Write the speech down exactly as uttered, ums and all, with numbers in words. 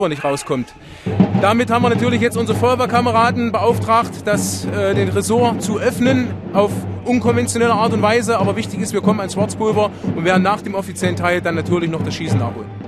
nicht rauskommt. Damit haben wir natürlich jetzt unsere Feuerwehrkameraden beauftragt, das, äh, den Ressort zu öffnen auf unkonventionelle Art und Weise. Aber wichtig ist, wir kommen ans Schwarzpulver und werden nach dem offiziellen Teil dann natürlich noch das Schießen nachholen.